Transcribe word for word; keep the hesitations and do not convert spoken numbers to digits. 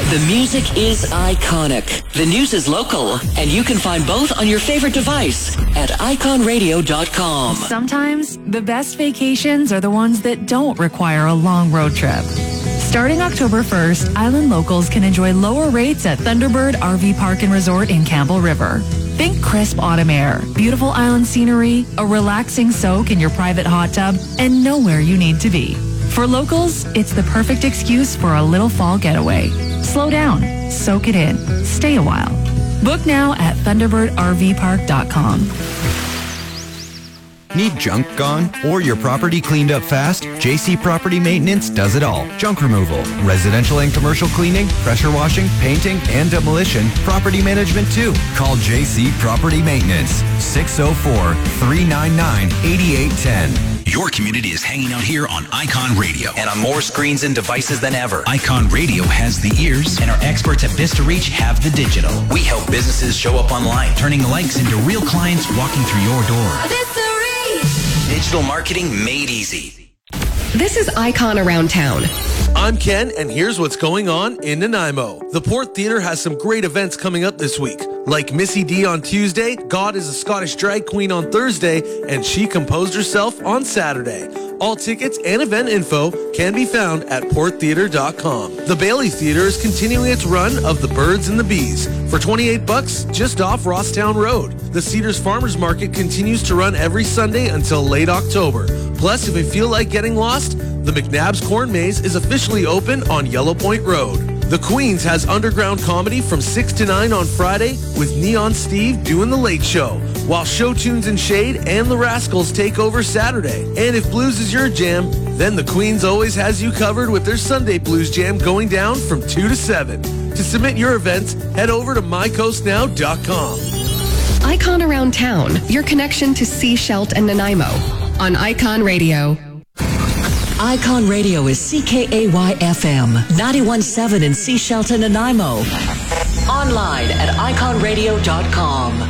The music is iconic. The news is local. And you can find both on your favorite device at icon radio dot com. Sometimes the best vacations are the ones that don't require a long road trip. Starting October first, Island locals can enjoy lower rates at Thunderbird R V Park and Resort in Campbell River. Think crisp autumn air, beautiful island scenery, a relaxing soak in your private hot tub, and nowhere you need to be. For locals, it's the perfect excuse for a little fall getaway. Slow down, soak it in, stay a while. Book now at thunderbird r v park dot com. Need junk gone or your property cleaned up fast? J C Property Maintenance does it all. Junk removal, residential and commercial cleaning, pressure washing, painting, and demolition, property management too. Call J C Property Maintenance, six oh four, three nine nine, eight eight one oh. Your community is hanging out here on Icon Radio and on more screens and devices than ever. Icon Radio has the ears and our experts at Vista Reach have the digital. We help businesses show up online, turning likes into real clients walking through your door. Vista Reach! Digital marketing made easy. This is Icon Around Town. I'm Ken, and here's what's going on in Nanaimo. The Port Theatre has some great events coming up this week, like Missy D on Tuesday, God is a Scottish drag queen on Thursday, and She Composed Herself on Saturday. All tickets and event info can be found at port theatre dot com. The Bailey Theatre is continuing its run of The Birds and the Bees for twenty-eight bucks just off Rosstown Road. The Cedars Farmers Market continues to run every Sunday until late October. Plus, if you feel like getting lost, the McNabb's Corn Maze is officially open on Yellow Point Road. The Queens has underground comedy from six to nine on Friday with Neon Steve doing The Late Show, while Show Tunes and Shade and The Rascals take over Saturday. And if blues is your jam, then the Queens always has you covered with their Sunday Blues Jam going down from two to seven. To submit your events, head over to my coast now dot com. Icon Around Town, your connection to Sea Shelt and Nanaimo on Icon Radio. Icon Radio is C K A Y F M, ninety-one point seven in Sea Shelton, Nanaimo. Online at icon radio dot com.